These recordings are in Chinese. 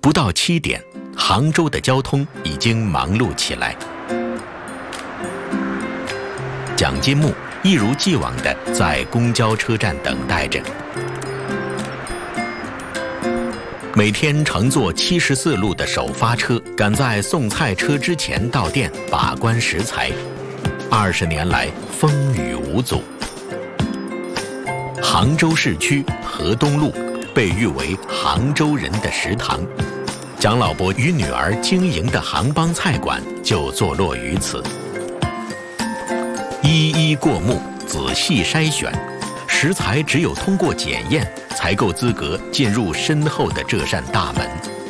不到7点，杭州的交通已经忙碌起来。蒋金木一如既往地在公交车站等待着。每天乘坐74路的首发车，赶在送菜车之前到店把关食材。20年来风雨无阻。杭州市区河东路被誉为杭州人的食堂，蒋老伯与女儿经营的杭帮菜馆就坐落于此。一一过目，仔细筛选，食材只有通过检验，才够资格进入深厚的这扇大门。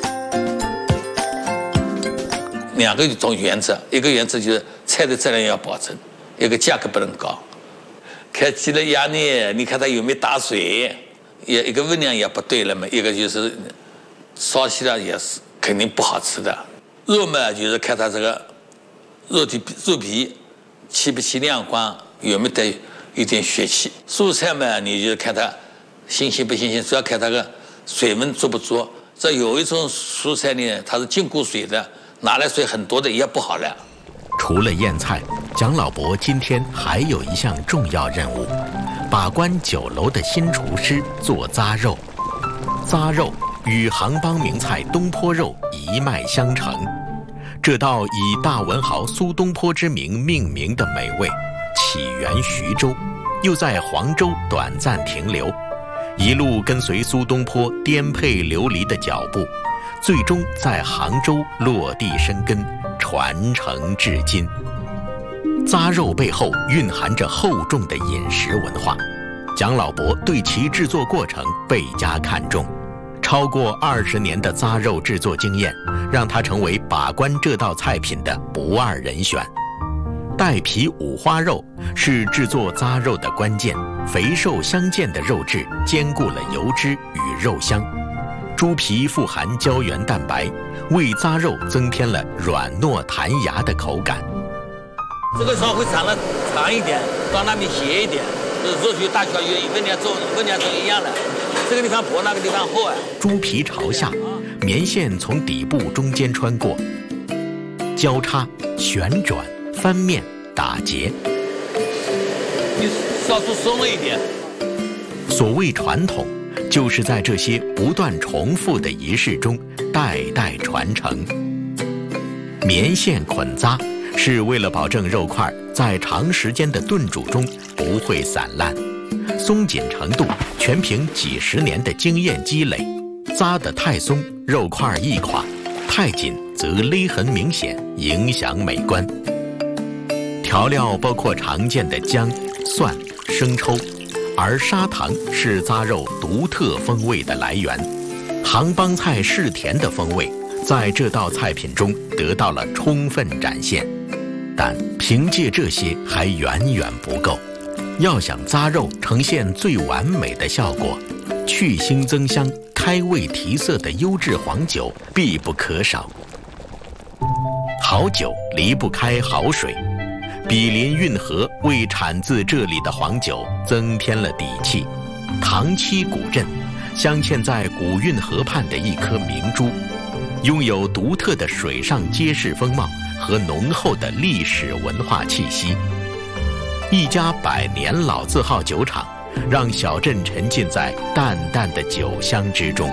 2个种原则，一个原则就是菜的质量要保证，一个价格不能高。开鸡的鸭呢，你看它有没有打水，一个分量也不对了嘛，一个就是烧起来也是肯定不好吃的。肉嘛，就是看它这个肉皮气不气亮光，有没有带一点血气。蔬菜嘛，你就看它新鲜不新鲜，主要看它个水分足不足。这有一种蔬菜呢，它是浸过水的，拿来水很多的也不好了。 除了腌菜，蒋老伯今天还有一项重要任务，把关酒楼的新厨师做杂肉。杂肉与杭帮名菜东坡肉一脉相承，这道以大文豪苏东坡之名命名的美味，起源徐州，又在黄州短暂停留，一路跟随苏东坡颠沛流离的脚步，最终在杭州落地生根，传承至今。杂肉背后蕴含着厚重的饮食文化，蒋老伯对其制作过程倍加看重。超过20年的杂肉制作经验，让他成为把关这道菜品的不二人选。带皮五花肉是制作杂肉的关键，肥瘦相间的肉质兼顾了油脂与肉香。猪皮富含胶原蛋白，为杂肉增添了软糯弹牙的口感。 这个稍微长一点，到那边斜一点，肉皮大小约分量重一样的。这个地方薄，那个地方厚啊。 猪皮朝下，棉线从底部中间穿过，交叉、旋转、翻面、打结。 你稍微松了一点。 所谓传统，就是在这些不断重复的仪式中代代传承。棉线捆扎是为了保证肉块在长时间的炖煮中不会散烂，松紧程度全凭几十年的经验积累。扎得太松，肉块易垮；太紧则勒痕明显，影响美观。调料包括常见的姜、蒜、生抽，而砂糖是杂肉独特风味的来源。杭帮菜嗜甜的风味在这道菜品中得到了充分展现，但凭借这些还远远不够。要想杂肉呈现最完美的效果，去腥增香、开胃提色的优质黄酒必不可少。好酒离不开好水，毗邻运河为产自这里的黄酒增添了底气。唐七古镇镶嵌在古运河畔的一颗明珠，拥有独特的水上街市风貌和浓厚的历史文化气息。一家100年老字号酒厂，让小镇沉浸在淡淡的酒香之中。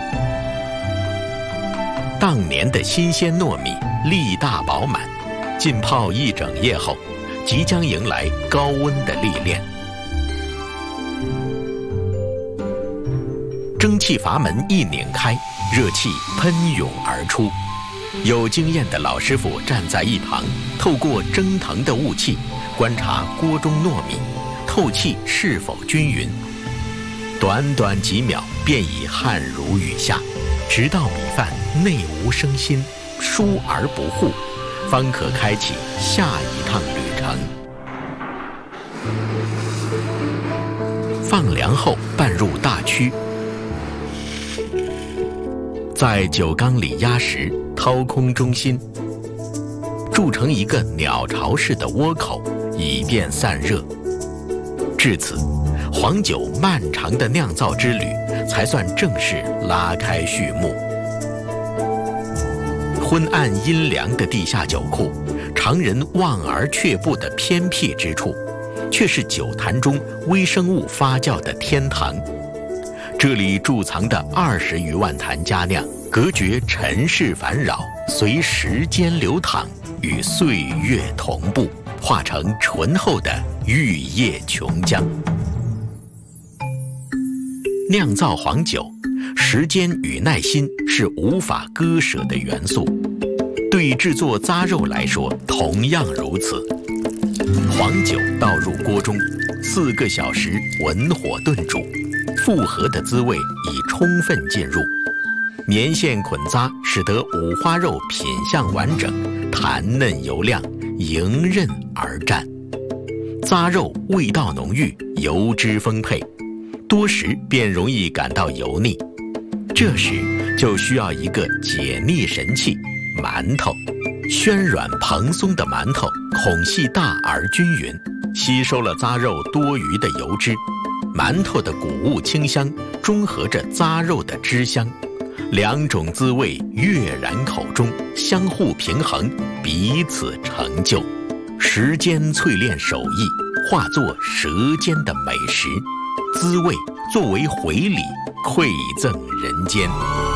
当年的新鲜糯米粒大饱满，浸泡1整夜后，即将迎来高温的历练。蒸汽阀门一拧开，热气喷涌而出。有经验的老师傅站在一旁，透过蒸腾的雾气观察锅中糯米透气是否均匀。短短几秒便已汗如雨下，直到米饭内无生心，疏而不糊，方可开启下一趟旅程。放凉后拌入大曲，在酒缸里压实，掏空中心，铸成一个鸟巢式的窝口，以便散热。至此，黄酒漫长的酿造之旅才算正式拉开序幕。 昏暗阴凉的地下酒库，常人望而却步的偏僻之处，却是酒坛中微生物发酵的天堂。这里贮藏的20余万坛佳酿，隔绝尘世烦扰，随时间流淌，与岁月同步，化成醇厚的玉液琼浆。酿造黄酒，时间与耐心是无法割舍的元素。对制作咂肉来说，同样如此。黄酒倒入锅中，4个小时文火炖煮，复合的滋味已充分进入。绵线捆咂使得五花肉品相完整，弹嫩油亮，迎刃而战。咂肉味道浓郁，油脂丰沛，多食便容易感到油腻。这时就需要一个解腻神器——馒头。暄软蓬松的馒头，孔隙大而均匀，吸收了咂肉多余的油脂。馒头的谷物清香中和着咂肉的汁香，两种滋味跃然口中，相互平衡，彼此成就。时间淬炼手艺，化作舌尖的美食，滋味作为回礼馈赠人间。